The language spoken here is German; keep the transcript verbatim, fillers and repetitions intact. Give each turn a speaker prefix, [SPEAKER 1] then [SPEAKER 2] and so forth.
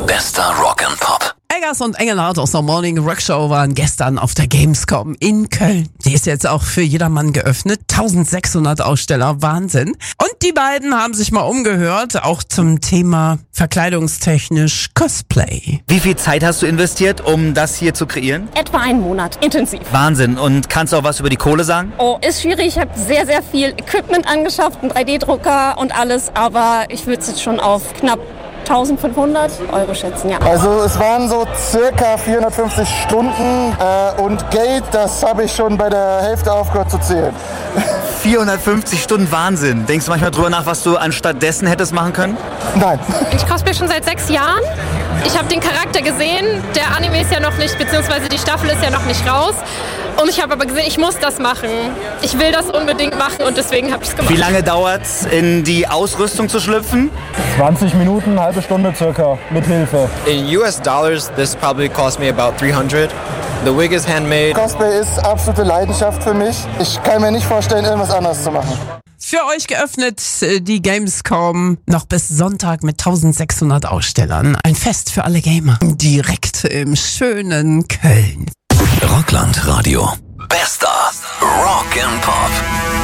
[SPEAKER 1] Bester Rock and Pop.
[SPEAKER 2] Eggers und Engelhardt aus der Morning Rock Show waren gestern auf der Gamescom in Köln. Die ist jetzt auch für jedermann geöffnet. eintausendsechshundert Aussteller, Wahnsinn. Und die beiden haben sich mal umgehört, auch zum Thema verkleidungstechnisch Cosplay.
[SPEAKER 3] Wie viel Zeit hast du investiert, um das hier zu kreieren?
[SPEAKER 4] Etwa einen Monat, intensiv.
[SPEAKER 3] Wahnsinn. Und kannst du auch was über die Kohle sagen?
[SPEAKER 4] Oh, ist schwierig. Ich habe sehr, sehr viel Equipment angeschafft, einen drei D Drucker und alles, aber ich würde es jetzt schon auf knapp eintausendfünfhundert Euro schätzen, ja.
[SPEAKER 5] Also es waren so circa vierhundertfünfzig Stunden äh, und Geld, das habe ich schon bei der Hälfte aufgehört zu zählen.
[SPEAKER 3] vierhundertfünfzig Stunden, Wahnsinn. Denkst du manchmal drüber nach, was du anstatt dessen hättest machen können?
[SPEAKER 5] Nein.
[SPEAKER 6] Ich cosplay schon seit sechs Jahren. Ich habe den Charakter gesehen. Der Anime ist ja noch nicht, beziehungsweise die Staffel ist ja noch nicht raus. Und ich habe aber gesehen, ich muss das machen. Ich will das unbedingt machen und deswegen habe ich es gemacht.
[SPEAKER 3] Wie lange dauert es, in die Ausrüstung zu schlüpfen?
[SPEAKER 5] zwanzig Minuten, halbe Stunde circa, mit Hilfe.
[SPEAKER 7] In U S dollars, this probably cost me about three hundred. The wig is handmade.
[SPEAKER 5] Cosplay ist absolute Leidenschaft für mich. Ich kann mir nicht vorstellen, irgendwas anderes zu machen.
[SPEAKER 2] Für euch geöffnet die Gamescom noch bis Sonntag mit eintausendsechshundert Ausstellern. Ein Fest für alle Gamer. Direkt im schönen Köln.
[SPEAKER 1] Rockland Radio. Bester Rock and Pop.